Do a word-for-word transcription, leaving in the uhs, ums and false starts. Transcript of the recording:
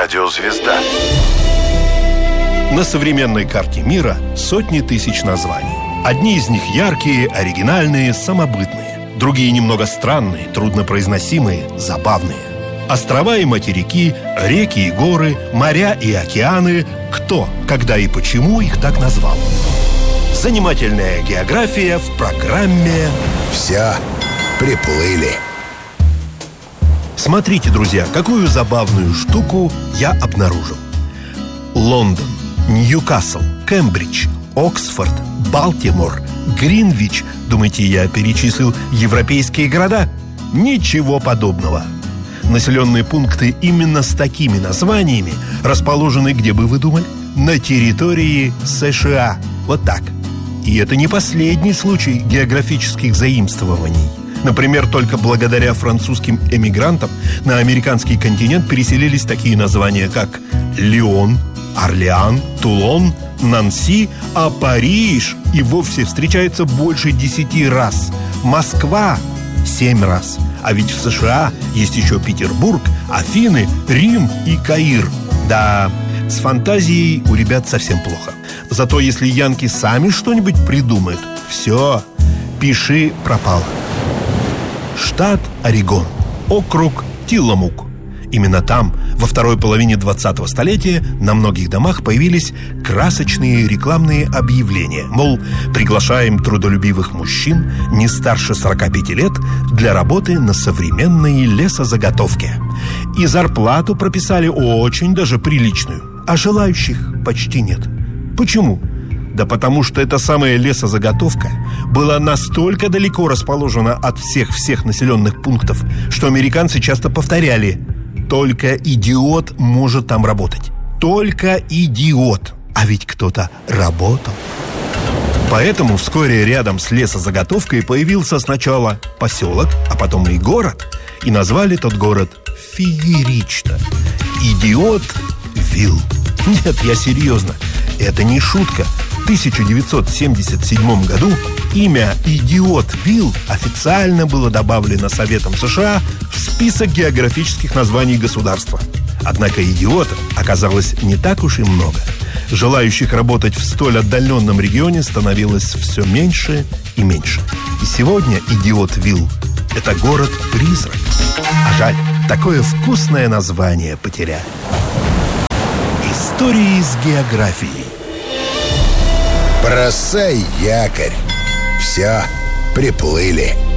Радиозвезда. На современной карте мира сотни тысяч названий. Одни из них яркие, оригинальные, самобытные. Другие немного странные, труднопроизносимые, забавные. Острова и материки, реки и горы, моря и океаны. Кто, когда и почему их так назвал? Занимательная география в программе «Все приплыли». Смотрите, друзья, какую забавную штуку я обнаружил. Лондон, Ньюкасл, Кембридж, Оксфорд, Балтимор, Гринвич. Думаете, я перечислил европейские города? Ничего подобного. Населенные пункты именно с такими названиями расположены, где бы вы думали? На территории США. Вот так. И это не последний случай географических заимствований. Например, только благодаря французским эмигрантам на американский континент переселились такие названия, как Лион, Орлеан, Тулон, Нанси, а Париж и вовсе встречается больше десяти раз. Москва – семь раз. А ведь в США есть еще Петербург, Афины, Рим и Каир. Да, с фантазией у ребят совсем плохо. Зато если янки сами что-нибудь придумают, все, пиши пропало. Штат Орегон, округ Тилламук. Именно там, во второй половине двадцатого столетия, на многих домах появились красочные рекламные объявления. Мол, приглашаем трудолюбивых мужчин не старше сорока пяти лет для работы на современной лесозаготовке. И зарплату прописали очень даже приличную, а желающих почти нет. Почему? Да потому что эта самая лесозаготовка была настолько далеко расположена от всех-всех населенных пунктов, что американцы часто повторяли: только идиот может там работать. Только идиот. А ведь кто-то работал. Поэтому вскоре рядом с лесозаготовкой появился сначала поселок, а потом и город. И назвали тот город феерично: Идиотвилл. Нет, я серьезно, это не шутка. В тысяча девятьсот семьдесят седьмом году имя Идиотвилл официально было добавлено Советом США в список географических названий государства. Однако идиотов оказалось не так уж и много. Желающих работать в столь отдаленном регионе становилось все меньше и меньше. И сегодня Идиотвилл – это город-призрак. А жаль, такое вкусное название потеряли. Истории с географией. Бросай якорь. Все, приплыли.